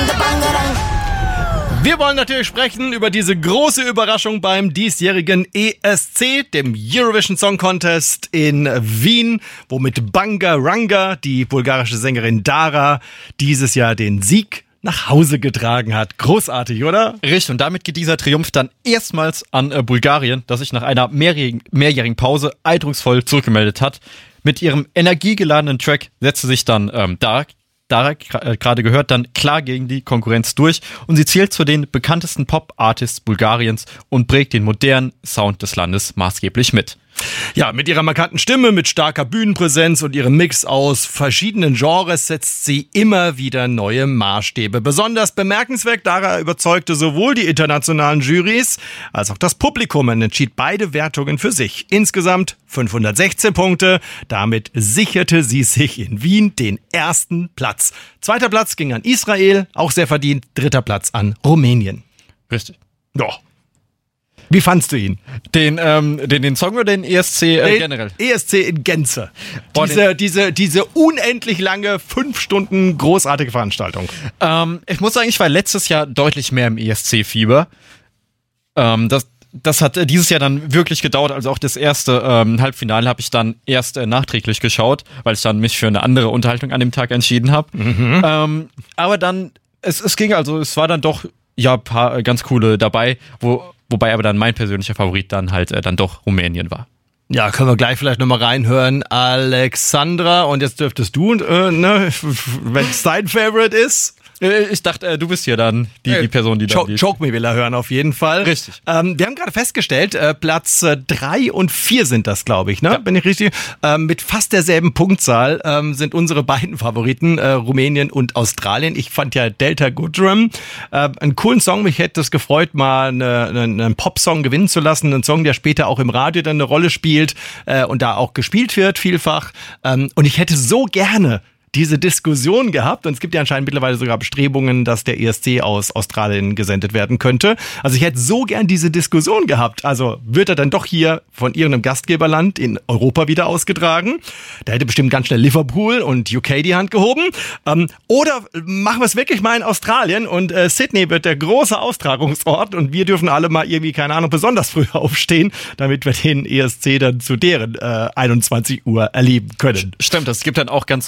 Wir wollen natürlich sprechen über diese große Überraschung beim diesjährigen ESC, dem Eurovision Song Contest in Wien, wo mit Bangaranga die bulgarische Sängerin Dara dieses Jahr den Sieg nach Hause getragen hat. Großartig, oder? Richtig, und damit geht dieser Triumph dann erstmals an Bulgarien, das sich nach einer mehrjährigen Pause eindrucksvoll zurückgemeldet hat. Mit ihrem energiegeladenen Track setzte sich dann Dara, gerade gehört, dann klar gegen die Konkurrenz durch und sie zählt zu den bekanntesten Pop-Artists Bulgariens und prägt den modernen Sound des Landes maßgeblich mit. Ja, mit ihrer markanten Stimme, mit starker Bühnenpräsenz und ihrem Mix aus verschiedenen Genres setzt sie immer wieder neue Maßstäbe. Besonders bemerkenswert, Dara überzeugte sowohl die internationalen Jurys als auch das Publikum und entschied beide Wertungen für sich. Insgesamt 516 Punkte. Damit sicherte sie sich in Wien den ersten Platz. Zweiter Platz ging an Israel, auch sehr verdient. Dritter Platz an Rumänien. Richtig. Ja. Wie fandst du ihn? Den Song oder den ESC generell? ESC in Gänze. Diese unendlich lange 5 Stunden großartige Veranstaltung. Ich muss sagen, ich war letztes Jahr deutlich mehr im ESC-Fieber. Das hat dieses Jahr dann wirklich gedauert. Also auch das erste Halbfinale habe ich dann erst nachträglich geschaut, weil ich dann mich für eine andere Unterhaltung an dem Tag entschieden habe. Mhm. Aber dann, es ging, also es war dann doch ja ein paar ganz coole dabei, wobei aber dann mein persönlicher Favorit dann halt dann doch Rumänien war. Ja, können wir gleich vielleicht nochmal reinhören. Alexandra, und jetzt dürftest du, wenn es dein Favorite ist. Ich dachte, du bist hier dann die Person, die da Choke Me will er hören, auf jeden Fall. Richtig. Wir haben gerade festgestellt, Platz 3 und 4 sind das, glaube ich, ne? Ja. Bin ich richtig? Mit fast derselben Punktzahl sind unsere beiden Favoriten, Rumänien und Australien. Ich fand ja Delta Goodrum einen coolen Song. Mich hätte es gefreut, mal einen Pop-Song gewinnen zu lassen. Einen Song, der später auch im Radio dann eine Rolle spielt und da auch gespielt wird, vielfach. Und ich hätte so gerne diese Diskussion gehabt, und es gibt ja anscheinend mittlerweile sogar Bestrebungen, dass der ESC aus Australien gesendet werden könnte. Also ich hätte so gern diese Diskussion gehabt. Also wird er dann doch hier von irgendeinem Gastgeberland in Europa wieder ausgetragen? Da hätte bestimmt ganz schnell Liverpool und UK die Hand gehoben. Oder machen wir es wirklich mal in Australien und Sydney wird der große Austragungsort und wir dürfen alle mal irgendwie, keine Ahnung, besonders früh aufstehen, damit wir den ESC dann zu deren 21 Uhr erleben können. Stimmt, es gibt dann auch ganz